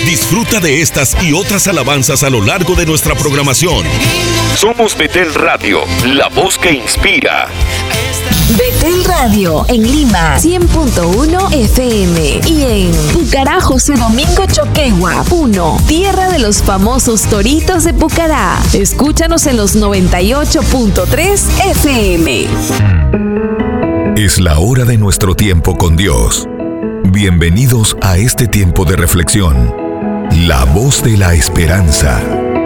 Disfruta de estas y otras alabanzas a lo largo de nuestra programación. Somos Betel Radio, la voz que inspira. Betel Radio en Lima 100.1 FM y en Pucará José Domingo Choquegua 1, tierra de los famosos toritos de Pucará. Escúchanos en los 98.3 FM. Es la hora de nuestro tiempo con Dios. Bienvenidos a este tiempo de reflexión. La voz de la esperanza.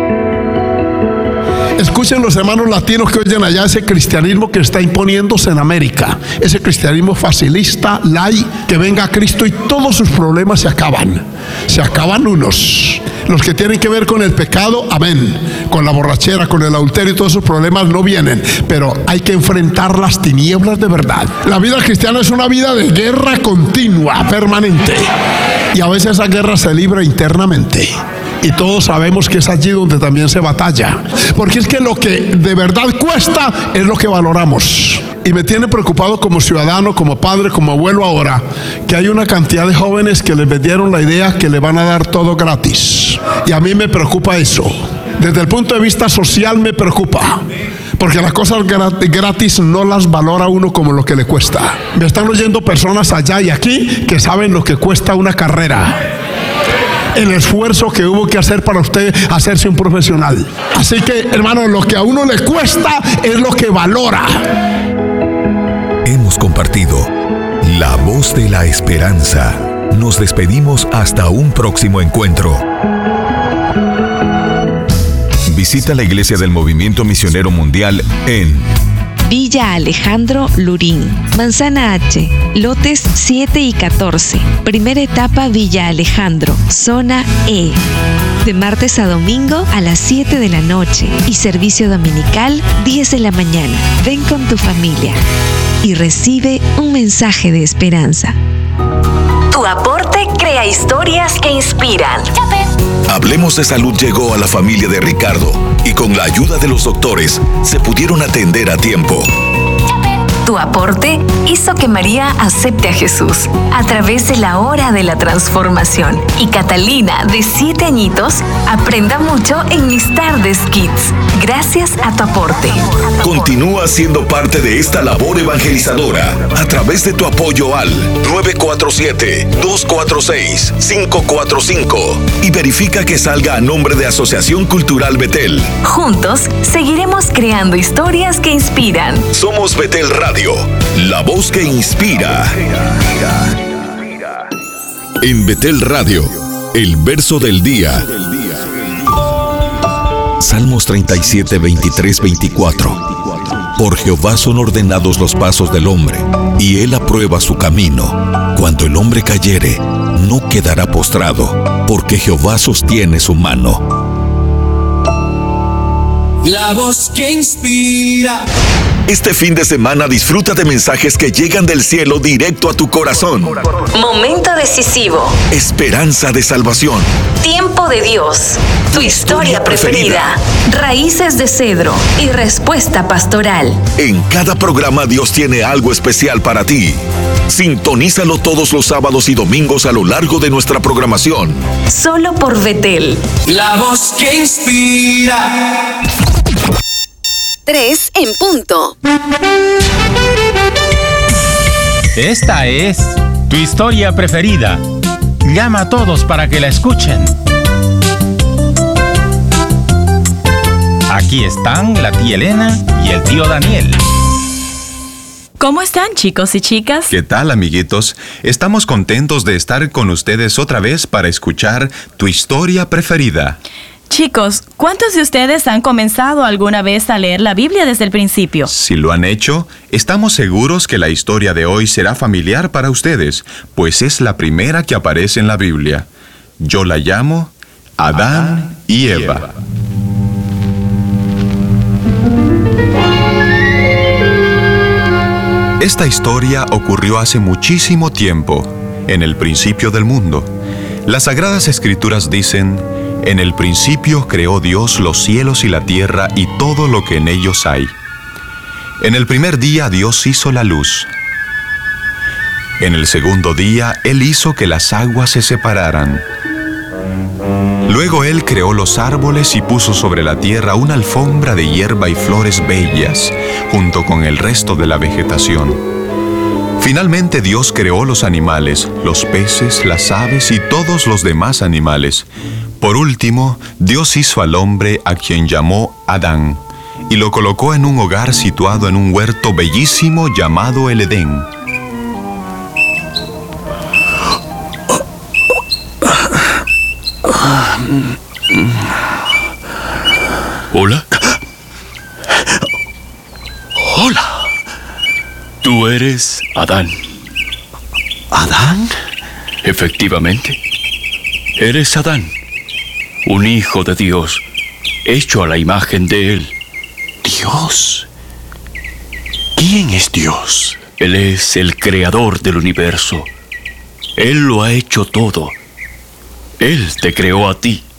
Escuchen los hermanos latinos que oyen allá ese cristianismo que está imponiéndose en América. Ese cristianismo facilista, light, que venga a Cristo y todos sus problemas se acaban. Se acaban unos. Los que tienen que ver con el pecado, amén. Con la borrachera, con el adulterio y todos esos problemas no vienen. Pero hay que enfrentar las tinieblas de verdad. La vida cristiana es una vida de guerra continua, permanente. Y a veces esa guerra se libra internamente. Y todos sabemos que es allí donde también se batalla. Porque es que lo que de verdad cuesta es lo que valoramos. Y me tiene preocupado como ciudadano, como padre, como abuelo ahora, que hay una cantidad de jóvenes que les vendieron la idea que le van a dar todo gratis. Y a mí me preocupa eso. Desde el punto de vista social me preocupa. Porque las cosas gratis no las valora uno como lo que le cuesta. Me están oyendo personas allá y aquí que saben lo que cuesta una carrera. El esfuerzo que hubo que hacer para usted hacerse un profesional. Así que, hermano, lo que a uno le cuesta es lo que valora. Hemos compartido la voz de la esperanza. Nos despedimos hasta un próximo encuentro. Visita la Iglesia del Movimiento Misionero Mundial en Villa Alejandro Lurín, Manzana H, lotes 7 y 14, primera etapa Villa Alejandro, zona E, de martes a domingo a las 7 de la noche y servicio dominical 10 de la mañana. Ven con tu familia y recibe un mensaje de esperanza. Tu aporte crea historias que inspiran. Hablemos de Salud llegó a la familia de Ricardo y con la ayuda de los doctores se pudieron atender a tiempo. Tu aporte hizo que María acepte a Jesús a través de la hora de la transformación y Catalina, de 7 añitos, aprenda mucho en Mis Tardes Kids. Gracias a tu aporte. Continúa siendo parte de esta labor evangelizadora a través de tu apoyo al 947-246-545 y verifica que salga a nombre de Asociación Cultural Betel. Juntos seguiremos creando historias que inspiran. Somos Betel Radio, la voz que inspira. En Betel Radio, el verso del día. Salmos 37, 23, 24. Por Jehová son ordenados los pasos del hombre, y él aprueba su camino. Cuando el hombre cayere, no quedará postrado, porque Jehová sostiene su mano. La voz que inspira. Este fin de semana disfruta de mensajes que llegan del cielo directo a tu corazón. Momento decisivo. Esperanza de salvación. Tiempo de Dios. Tu historia preferida. Raíces de cedro y respuesta pastoral. En cada programa Dios tiene algo especial para ti. Sintonízalo todos los sábados y domingos a lo largo de nuestra programación. Solo por Betel. La voz que inspira. 3 en punto. Esta es tu historia preferida. Llama a todos para que la escuchen. Aquí están la tía Elena y el tío Daniel. ¿Cómo están, chicos y chicas? ¿Qué tal, amiguitos? Estamos contentos de estar con ustedes otra vez para escuchar tu historia preferida. Chicos, ¿cuántos de ustedes han comenzado alguna vez a leer la Biblia desde el principio? Si lo han hecho, estamos seguros que la historia de hoy será familiar para ustedes, pues es la primera que aparece en la Biblia. Yo la llamo Adán y Eva. Esta historia ocurrió hace muchísimo tiempo, en el principio del mundo. Las Sagradas Escrituras dicen: en el principio creó Dios los cielos y la tierra y todo lo que en ellos hay. En el primer día Dios hizo la luz. En el segundo día Él hizo que las aguas se separaran. Luego él creó los árboles y puso sobre la tierra una alfombra de hierba y flores bellas, junto con el resto de la vegetación. Finalmente Dios creó los animales, los peces, las aves y todos los demás animales. Por último, Dios hizo al hombre, a quien llamó Adán, y lo colocó en un hogar situado en un huerto bellísimo llamado el Edén. ¿Hola? Hola. Tú eres Adán. ¿Adán? Efectivamente. Eres Adán, un hijo de Dios, hecho a la imagen de Él. ¿Dios? ¿Quién es Dios? Él es el creador del universo. Él lo ha hecho todo. Él te creó a ti.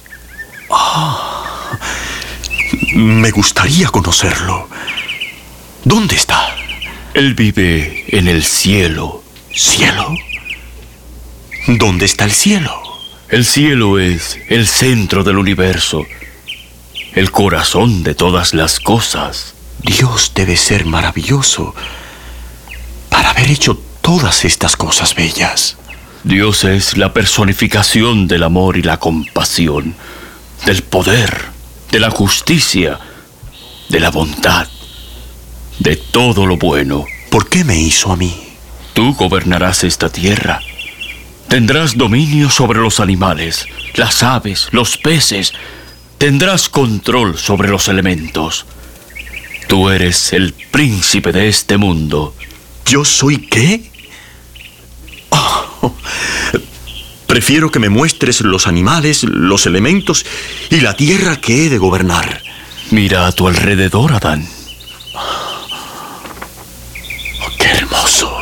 Me gustaría conocerlo. ¿Dónde está? Él vive en el cielo. ¿Cielo? ¿Dónde está el cielo? El cielo es el centro del universo, el corazón de todas las cosas. Dios debe ser maravilloso para haber hecho todas estas cosas bellas. Dios es la personificación del amor y la compasión, del poder, de la justicia, de la bondad, de todo lo bueno. ¿Por qué me hizo a mí? Tú gobernarás esta tierra. Tendrás dominio sobre los animales, las aves, los peces. Tendrás control sobre los elementos. Tú eres el príncipe de este mundo. ¿Yo soy qué? Prefiero que me muestres los animales, los elementos y la tierra que he de gobernar. Mira a tu alrededor, Adán. ¡Qué hermoso!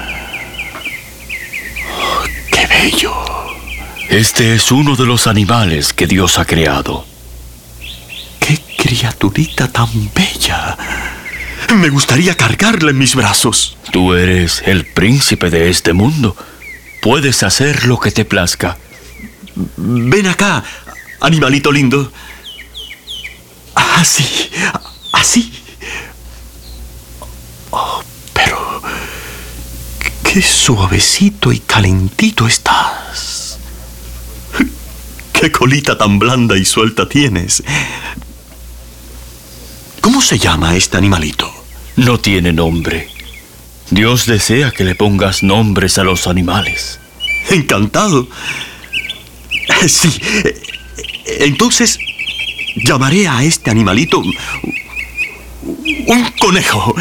¡Qué bello! Este es uno de los animales que Dios ha creado. ¡Qué criaturita tan bella! Me gustaría cargarla en mis brazos. Tú eres el príncipe de este mundo. Puedes hacer lo que te plazca. Ven acá, animalito lindo. Así, así. Oh, pero qué suavecito y calentito estás. Qué colita tan blanda y suelta tienes. ¿Cómo se llama este animalito? No tiene nombre. Dios desea que le pongas nombres a los animales. Encantado. Sí. Entonces, llamaré a este animalito un conejo.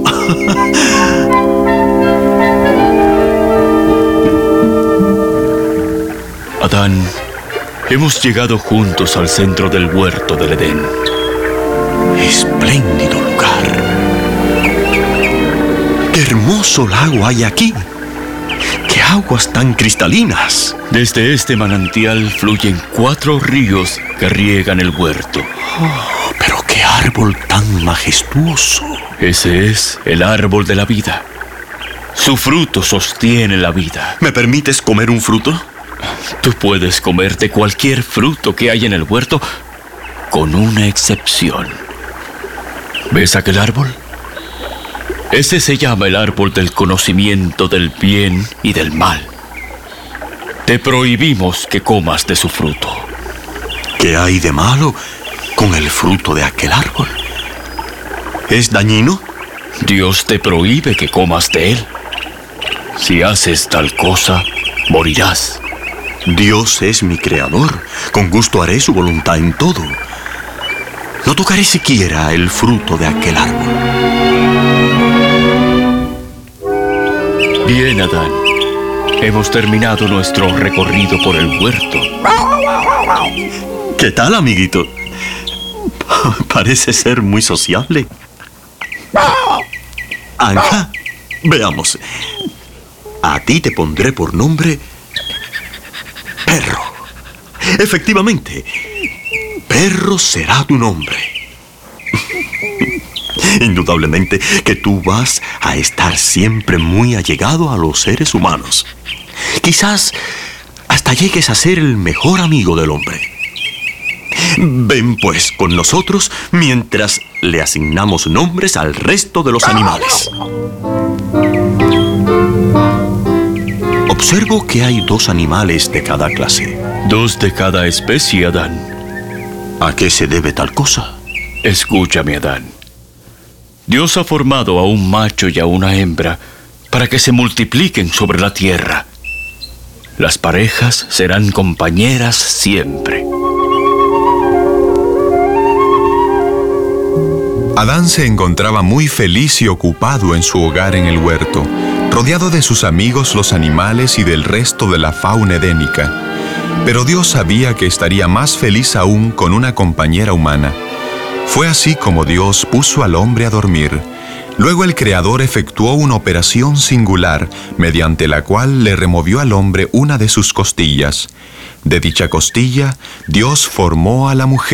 Adán, hemos llegado juntos al centro del huerto del Edén. Espléndido lugar. ¡Qué hermoso lago hay aquí! ¡Qué aguas tan cristalinas! Desde este manantial fluyen 4 ríos que riegan el huerto. Oh, pero qué árbol tan majestuoso. Ese es el árbol de la vida. Su fruto sostiene la vida. ¿Me permites comer un fruto? Tú puedes comerte cualquier fruto que hay en el huerto, con una excepción. ¿Ves aquel árbol? Ese se llama el árbol del conocimiento del bien y del mal. Te prohibimos que comas de su fruto. ¿Qué hay de malo con el fruto de aquel árbol? ¿Es dañino? Dios te prohíbe que comas de él. Si haces tal cosa, morirás. Dios es mi creador. Con gusto haré su voluntad en todo. No tocaré siquiera el fruto de aquel árbol. Bien, Adán. Hemos terminado nuestro recorrido por el huerto. ¿Qué tal, amiguito? Parece ser muy sociable. Anja, veamos. A ti te pondré por nombre Perro. Efectivamente, Perro será tu nombre. Indudablemente que tú vas a estar siempre muy allegado a los seres humanos. Quizás hasta hasta llegues a ser el mejor amigo del hombre. Ven pues con nosotros mientras le asignamos nombres al resto de los animales. Observo que hay 2 animales de cada clase. 2 de cada especie, Adán. ¿A qué se debe tal cosa? Escúchame, Adán. Dios ha formado a un macho y a una hembra para que se multipliquen sobre la tierra. Las parejas serán compañeras siempre. Adán se encontraba muy feliz y ocupado en su hogar en el huerto, rodeado de sus amigos los animales y del resto de la fauna edénica. Pero Dios sabía que estaría más feliz aún con una compañera humana. Fue así como Dios puso al hombre a dormir. Luego el Creador efectuó una operación singular, mediante la cual le removió al hombre una de sus costillas. De dicha costilla, Dios formó a la mujer.